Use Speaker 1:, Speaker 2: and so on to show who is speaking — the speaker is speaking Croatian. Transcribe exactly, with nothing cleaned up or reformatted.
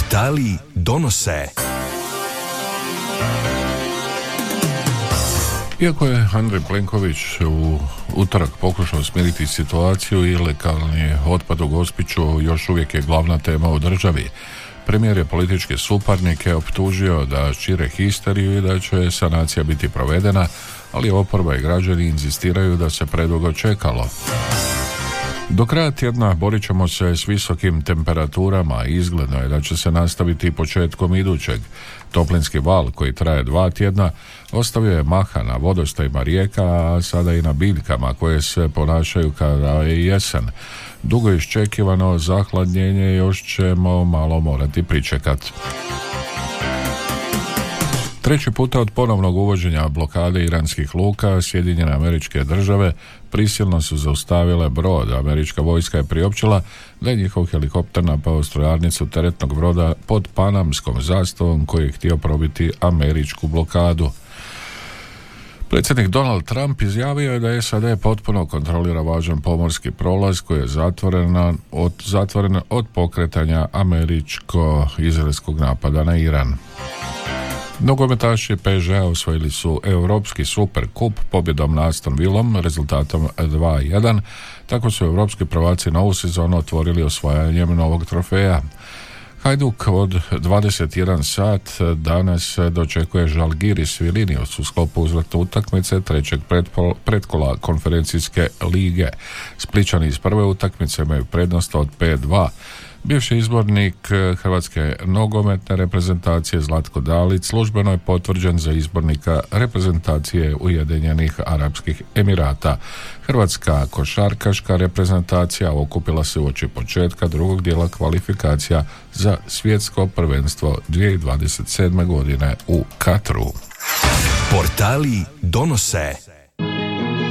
Speaker 1: Portali donose.
Speaker 2: Iako je Andrej Plenković u utorak pokušao smiriti situaciju, ilegalni otpad u Gospiću još uvijek je glavna tema u državi. Premijer je političke suparnike optužio da šire histeriju i da će sanacija biti provedena, ali oporba i građani inzistiraju da se predugo čekalo. Do kraja tjedna borit ćemo se s visokim temperaturama i izgledno je da će se nastaviti početkom idućeg. Toplinski val koji traje dva tjedna ostavio je maha na vodostajima rijeka, a sada i na biljkama koje se ponašaju kada je jesen. Dugo iščekivano zahladnjenje još ćemo malo morati pričekati. Treći puta od ponovnog uvođenja blokade iranskih luka, Sjedinjene Američke Države prisilno su zaustavile brod. Američka vojska je priopćila da je njihov helikopter napao strojarnicu teretnog broda pod panamskom zastavom koji je htio probiti američku blokadu. Predsjednik Donald Trump izjavio je da S A D potpuno kontrolira važan pomorski prolaz koji je zatvoren od, zatvoren od pokretanja američko-izraelskog napada na Iran. Nogometaši P S G-a osvojili su Europski Superkup pobjedom nad Aston Villom rezultatom dva jedan. Tako su europski prvaci novu sezonu otvorili osvajanjem novog trofeja. Hajduk od dvadeset jedan sat danas dočekuje Žalgiris Vilnius u sklopu uzvrtne utakmice trećeg pretkola konferencijske lige. Splićani iz prve utakmice imaju prednost od pet dva. Bivši izbornik hrvatske nogometne reprezentacije Zlatko Dalić službeno je potvrđen za izbornika reprezentacije Ujedinjenih Arapskih Emirata. Hrvatska košarkaška reprezentacija okupila se uoči početka drugog dijela kvalifikacija za svjetsko prvenstvo dvije tisuće dvadeset sedme godine u Katru.
Speaker 1: Portali donose.